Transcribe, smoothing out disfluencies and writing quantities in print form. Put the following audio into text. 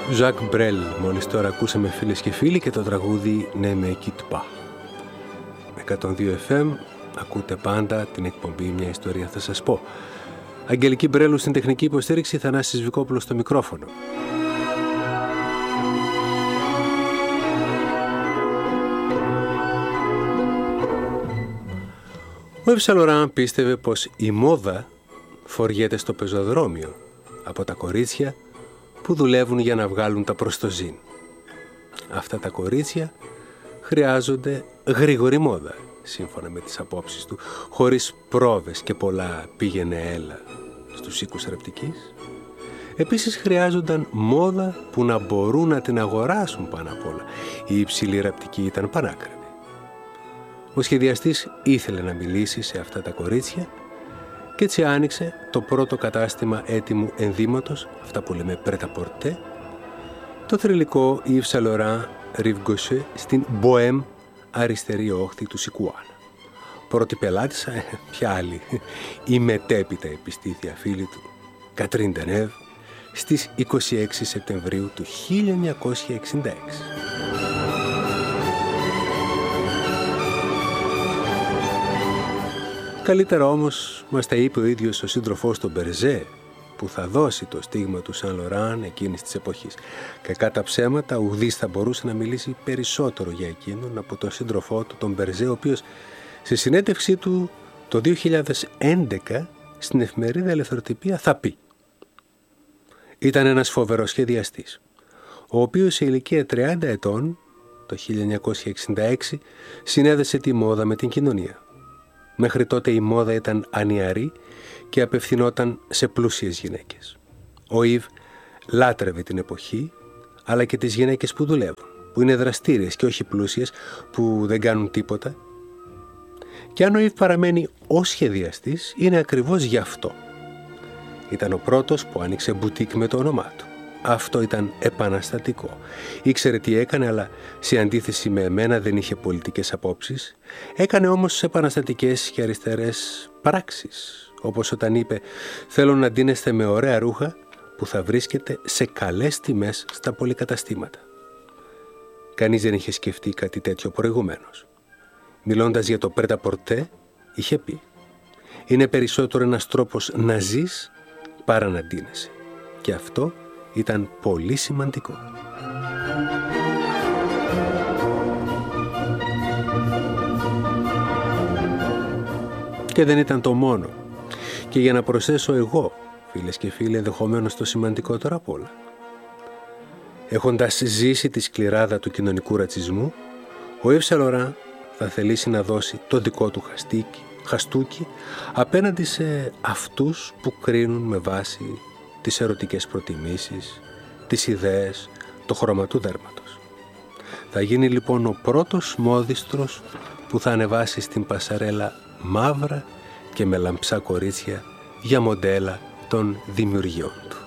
Ζακ Μπρέλ, μόλις τώρα ακούσαμε φίλες και φίλοι, και το τραγούδι «Ne me quitte pas». 102 FM, ακούτε πάντα την εκπομπή «Μια ιστορία θα σας πω». Αγγελική Μπρέλου στην τεχνική υποστήριξη, Θανάσης Βικόπουλος στο μικρόφωνο. Ο Ιβ Σεν Λοράν πίστευε πως η μόδα φοριέται στο πεζοδρόμιο από τα κορίτσια που δουλεύουν για να βγάλουν τα προστοζήν. Αυτά τα κορίτσια χρειάζονται γρήγορη μόδα, σύμφωνα με τις απόψεις του, χωρίς πρόβες και πολλά πήγαινε έλα στους οίκους ραπτικής. Επίσης χρειάζονταν μόδα που να μπορούν να την αγοράσουν πάνω απ' όλα. Η υψηλή ραπτική ήταν πανάκριβη. Ο σχεδιαστής ήθελε να μιλήσει σε αυτά τα κορίτσια και έτσι άνοιξε το πρώτο κατάστημα έτοιμου ενδύματος, αυτά που λέμε πρέτα-πορτέ, το θρυλικό Yves Saint Laurent Rive Gauche στην Μποέμ, αριστερή όχθη του Σικουάνα. Πρώτη πελάτησα, ποια άλλη, η μετέπειτα επιστήθεια φίλη του, Κατρίν Ντενέβ, στις 26 Σεπτεμβρίου του 1966. Καλύτερα όμως μας τα είπε ο ίδιος ο σύντροφός του Μπερζέ, που θα δώσει το στίγμα του Σεν Λοράν εκείνης της εποχής. Κακά τα ψέματα, ουδής θα μπορούσε να μιλήσει περισσότερο για εκείνον από τον σύντροφό του, τον Μπερζέ, ο οποίος σε συνέντευξή του το 2011 στην εφημερίδα Ελευθεροτυπία θα πει: ήταν ένας φοβερός σχεδιαστής, ο οποίος σε ηλικία 30 ετών, το 1966, συνέδεσε τη μόδα με την κοινωνία. Μέχρι τότε η μόδα ήταν ανιαρή και απευθυνόταν σε πλούσιες γυναίκες. Ο Ιβ λάτρευε την εποχή, αλλά και τις γυναίκες που δουλεύουν, που είναι δραστήριες και όχι πλούσιες, που δεν κάνουν τίποτα. Και αν ο Ιβ παραμένει ως σχεδιαστής, είναι ακριβώς γι' αυτό. Ήταν ο πρώτος που άνοιξε μπουτίκ με το όνομά του. Αυτό ήταν επαναστατικό. Ήξερε τι έκανε, αλλά σε αντίθεση με εμένα δεν είχε πολιτικές απόψεις. Έκανε όμως επαναστατικές και αριστερές πράξεις. Όπως όταν είπε: θέλω να ντύνεστε με ωραία ρούχα που θα βρίσκετε σε καλές τιμές στα πολυκαταστήματα. Κανείς δεν είχε σκεφτεί κάτι τέτοιο προηγουμένως. Μιλώντας για το πρέτα-πορτέ, είχε πει: είναι περισσότερο ένας τρόπος να ζεις παρά να ντύνεσαι. Και αυτό ήταν πολύ σημαντικό. Και δεν ήταν το μόνο. Και για να προσθέσω εγώ, φίλες και φίλοι, ενδεχομένως το σημαντικότερο απ' όλα. Έχοντας ζήσει τη σκληράδα του κοινωνικού ρατσισμού, ο Ιβ Σεν Λοράν θα θελήσει να δώσει το δικό του χαστούκι απέναντι σε αυτούς που κρίνουν με βάση τις ερωτικές προτιμήσεις, τις ιδέες, το χρώμα του δέρματος. Θα γίνει λοιπόν ο πρώτος μόδιστρος που θα ανεβάσει στην πασαρέλα μαύρα και με λαμψά κορίτσια για μοντέλα των δημιουργιών του.